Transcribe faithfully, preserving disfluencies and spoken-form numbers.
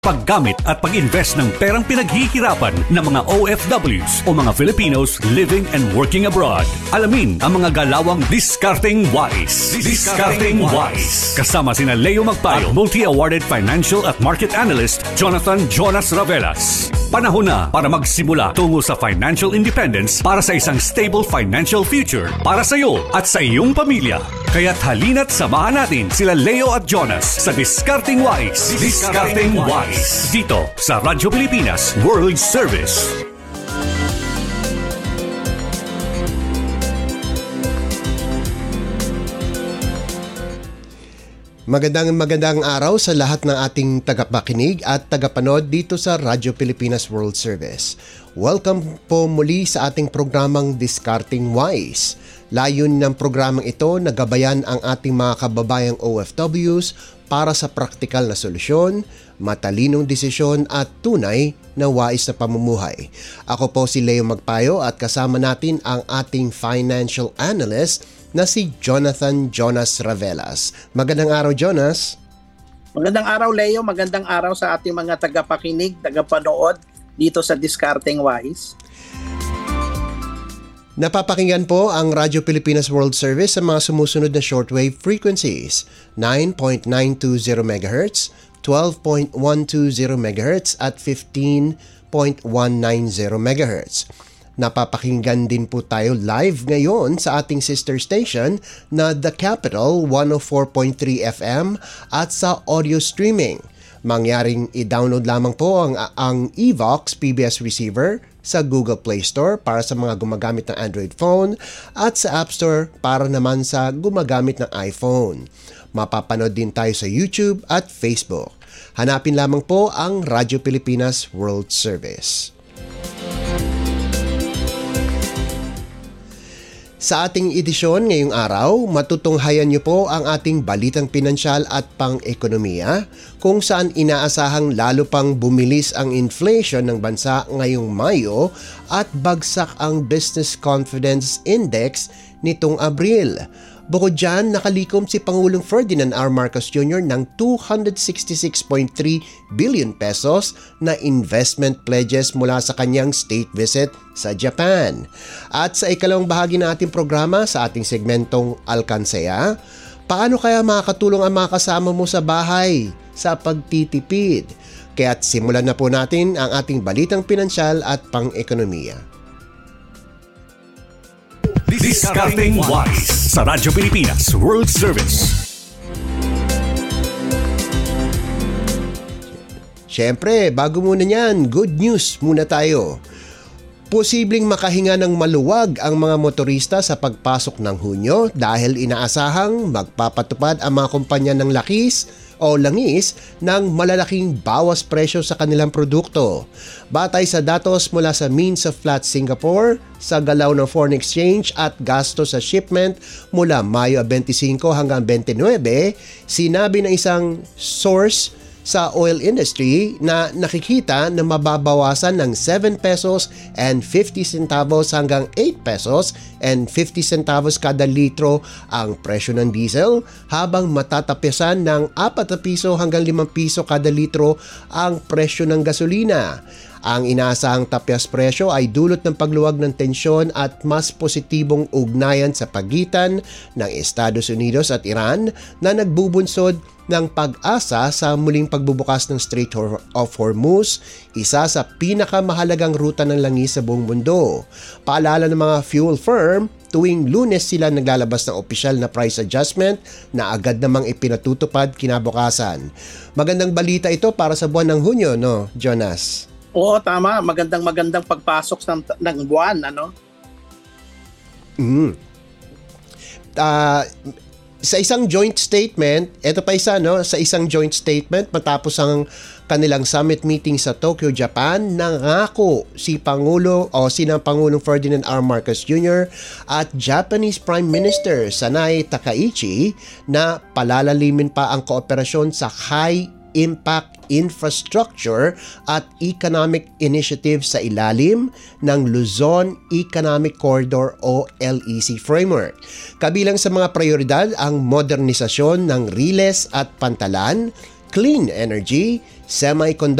paggamit at pag-invest ng perang pinaghihirapan ng mga O F Ws o mga Filipinos living and working abroad. Alamin ang mga galawang Diskarteng Wise. Diskarteng Wise. Kasama sina Leo Magpayo at multi-awarded financial at market analyst Jonathan Jonas Ravelas. Panahon na para magsimula tungo sa financial independence para sa isang stable financial future para sa iyo at sa iyong pamilya. Kaya't halina't samahan natin sila Leo at Jonas sa Diskarteng Wise. Diskarteng Wise. Dito sa Radyo Pilipinas World Service. Magandang magandang araw sa lahat ng ating tagapakinig at tagapanood dito sa Radyo Pilipinas World Service. Welcome po muli sa ating programang Diskarteng Wise. Layon ng programang ito na gabayan ang ating mga kababayang O F Ws para sa praktikal na solusyon, matalinong desisyon at tunay na wais na pamumuhay. Ako po si Leo Magpayo at kasama natin ang ating financial analyst na si Jonathan Jonas Ravelas. Magandang araw, Jonas. Magandang araw, Leo. Magandang araw sa ating mga tagapakinig, tagapanood dito sa Diskarteng Wise. Napapakinggan po ang Radyo Pilipinas World Service sa mga sumusunod na shortwave frequencies: nine point nine two zero megahertz, twelve point one two zero megahertz at fifteen point one nine zero megahertz. Napapakinggan din po tayo live ngayon sa ating sister station na The Capital one oh four point three F M at sa audio streaming. Mangyaring i-download lamang po ang, ang Evox P B S receiver sa Google Play Store para sa mga gumagamit ng Android phone at sa App Store para naman sa gumagamit ng iPhone. Mapapanood din tayo sa YouTube at Facebook. Hanapin lamang po ang Radyo Pilipinas World Service. Sa ating edisyon ngayong araw, matutunghayan niyo po ang ating balitang pinansyal at pang-ekonomiya kung saan inaasahang lalo pang bumilis ang inflation ng bansa ngayong Mayo at bagsak ang Business Confidence Index nitong Abril. Bukod dyan, nakalikom si Pangulong Ferdinand R. Marcos Junior ng two hundred sixty-six point three billion pesos na investment pledges mula sa kanyang state visit sa Japan. At sa ikalawang bahagi ng ating programa sa ating segmentong Alkansaya, paano kaya makakatulong ang mga kasama mo sa bahay sa pagtitipid? Kaya't simulan na po natin ang ating balitang pinansyal at pang-ekonomiya. Diskarteng Wise sa Radyo Pilipinas World Service. Siyempre, bago muna niyan, good news muna tayo. Posibleng makahinga ng maluwag ang mga motorista sa pagpasok ng Hunyo dahil inaasahang magpapatupad ang mga kumpanya ng lakis o langis ng malalaking bawas presyo sa kanilang produkto. Batay sa datos mula sa Means of Flat Singapore, sa galaw ng foreign exchange at gasto sa shipment mula Mayo twenty-five hanggang twenty-nine, sinabi ng isang source sa oil industry na nakikita na mababawasan ng seven pesos and fifty centavos hanggang eight pesos and fifty centavos kada litro ang presyo ng diesel, habang matatapisan ng apat na piso hanggang limang piso kada litro ang presyo ng gasolina. Ang inaasahang tapyas presyo ay dulot ng pagluwag ng tensyon at mas positibong ugnayan sa pagitan ng Estados Unidos at Iran na nagbubunsod ng pag-asa sa muling pagbubukas ng Strait of Hormuz, isa sa pinakamahalagang ruta ng langis sa buong mundo. Paalala ng mga fuel firm, tuwing Lunes sila naglalabas ng opisyal na price adjustment na agad namang ipinatutupad kinabukasan. Magandang balita ito para sa buwan ng Hunyo, no, Jonas? Oo, tama. Magandang magandang pagpasok ng, ng buwan, ano? Mm. Uh, sa isang joint statement, eto pa isa, no? Sa isang joint statement, matapos ang kanilang summit meeting sa Tokyo, Japan, nangako si Pangulo o si ng Pangulong Ferdinand R. Marcos Junior at Japanese Prime Minister Sanae Takaichi na palalalimin pa ang kooperasyon sa high impact infrastructure at economic initiative sa ilalim ng Luzon Economic Corridor o L E C framework. Kabilang sa mga prioridad ang modernisasyon ng Riles at Pantalan, clean energy, semiconductor